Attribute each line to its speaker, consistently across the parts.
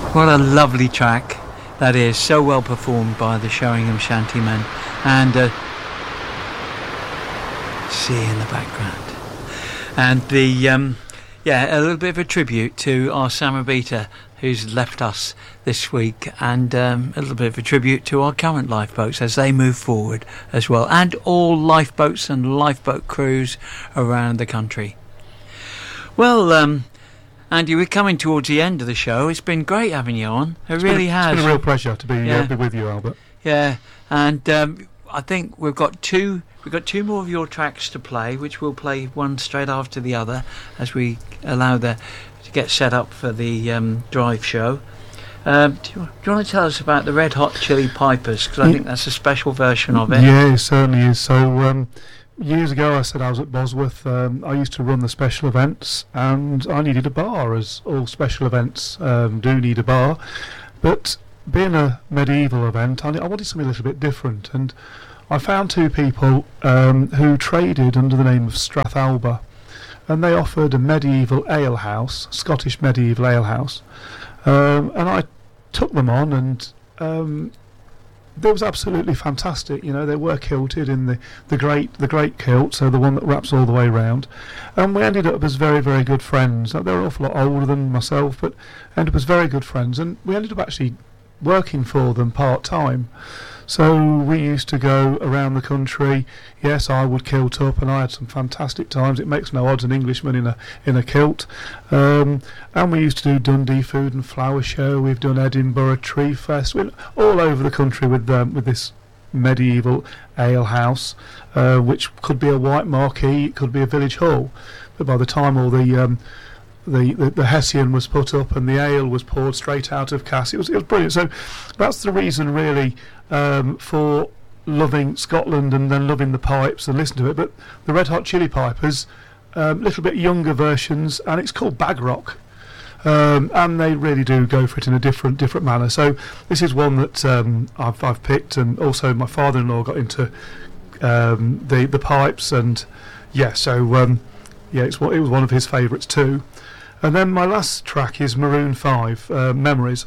Speaker 1: What a lovely track that is, so well performed by the Sheringham Shantymen, and sea in the background, and the a little bit of a tribute to our Samarbita who's left us this week, and a little bit of a tribute to our current lifeboats as they move forward as well, and all lifeboats and lifeboat crews around the country. Well, Andy, we're coming towards the end of the show. It's been great having you on. It really has.
Speaker 2: It's been a real pleasure to be with you, Albert.
Speaker 1: Yeah, and I think we've got two more of your tracks to play, which we'll play one straight after the other as we allow to get set up for the drive show. Do you want to tell us about the Red Hot Chili Pipers? Because I think that's a special version of it.
Speaker 2: Yeah, it certainly is. So years ago, I said I was at Bosworth. I used to run the special events, and I needed a bar, as all special events do need a bar. But being a medieval event, I wanted something a little bit different, and I found two people who traded under the name of Strathalba, and they offered a medieval ale house, Scottish medieval ale house, and I took them on, and it was absolutely fantastic. You know, they were kilted in the great kilt, so the one that wraps all the way round, and we ended up as very, very good friends. They were an awful lot older than myself, but ended up as very good friends, and we ended up actually working for them part-time. So we used to go around the country. Yes, I would kilt up, and I had some fantastic times. It makes no odds an Englishman in a kilt. And we used to do Dundee Food and Flower Show. We've done Edinburgh Tree Fest. We're all over the country with this medieval ale house, which could be a white marquee, it could be a village hall. But by the time all the Hessian was put up and the ale was poured straight out of cask, it was brilliant. So that's the reason really for loving Scotland and then loving the pipes and listening to it. But the Red Hot Chili Pipers, little bit younger versions, and it's called Bag Rock, and they really do go for it in a different manner. So this is one that I've picked, and also my father-in-law got into the pipes, and it was one of his favourites too. And then my last track is Maroon 5, Memories.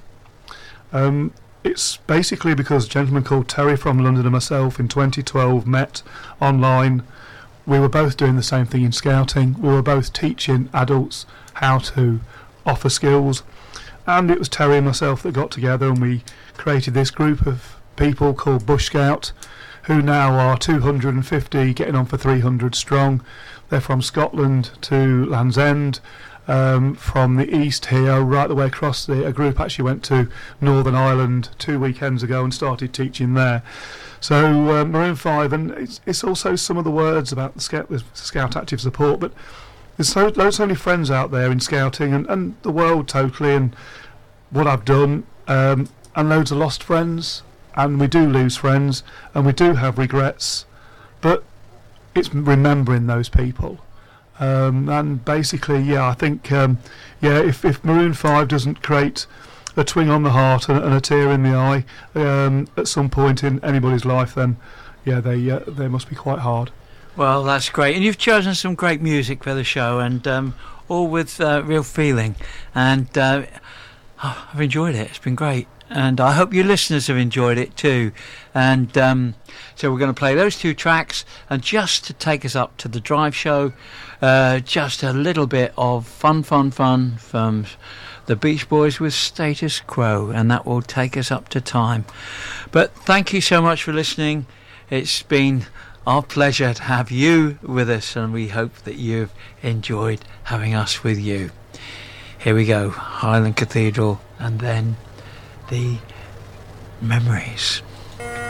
Speaker 2: It's basically because a gentleman called Terry from London and myself in 2012 met online. We were both doing the same thing in scouting. We were both teaching adults how to offer skills. And it was Terry and myself that got together, and we created this group of people called Bush Scout, who now are 250, getting on for 300 strong. They're from Scotland to Land's End. From the east here right the way across, a group actually went to Northern Ireland 2 weekends ago and started teaching there. So Maroon 5, and it's also some of the words about the Scout Active Support, but there's so many friends out there in scouting and the world totally, and what I've done, and loads of lost friends, and we do lose friends, and we do have regrets, but it's remembering those people. And basically, I think, if Maroon 5 doesn't create a twinge on the heart and a tear in the eye at some point in anybody's life, then they must be quite hard.
Speaker 1: Well, that's great, and you've chosen some great music for the show, and all with real feeling, and I've enjoyed it. It's been great, and I hope you listeners have enjoyed it too. And so we're going to play those two tracks, and just to take us up to the drive show, just a little bit of fun from the Beach Boys with Status Quo, and that will take us up to time. But thank you so much for listening. It's been our pleasure to have you with us, and we hope that you've enjoyed having us with you. Here we go, Highland Cathedral, and then the Memories.